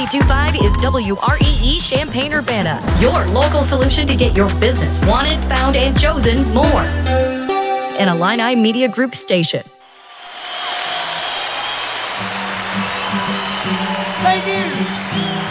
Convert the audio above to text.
92.5 is WREE Champaign-Urbana, your local solution to get your business wanted, found, and chosen more. An Illini Media Group station. Thank you.